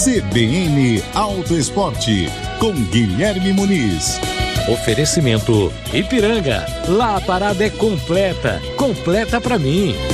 CBN Auto Esporte, com Guilherme Muniz. Oferecimento Ipiranga. Lá a parada é completa. Completa pra mim.